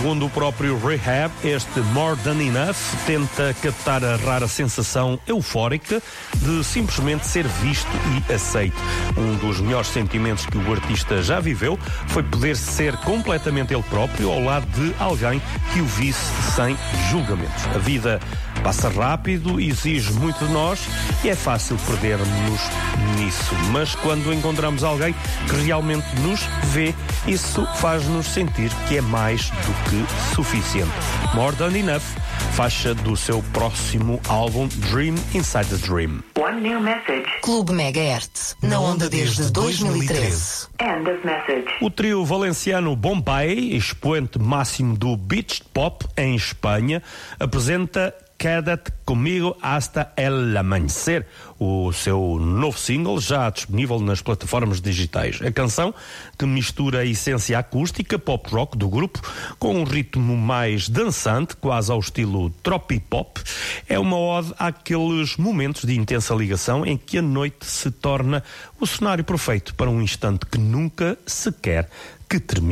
Segundo o próprio Rehab, este More Than Enough tenta captar a rara sensação eufórica de simplesmente ser visto e aceito. Um dos melhores sentimentos que o artista já viveu foi poder ser completamente ele próprio ao lado de alguém que o visse sem julgamentos. A vida passa rápido, exige muito de nós e é fácil perdermos nisso. Mas quando encontramos alguém que realmente nos vê, isso faz-nos sentir que é mais do que suficiente. More Than Enough, faixa do seu próximo álbum Dream Inside the Dream. One new message. Clube Megahertz, na onda desde 2013. End of message. O trio valenciano Bombay, expoente máximo do beach pop em Espanha, apresenta Quédate Comigo Hasta El Amanhecer, o seu novo single já disponível nas plataformas digitais. A canção, que mistura a essência acústica pop-rock do grupo com um ritmo mais dançante, quase ao estilo tropipop, é uma ode àqueles momentos de intensa ligação em que a noite se torna o cenário perfeito para um instante que nunca se quer que termine.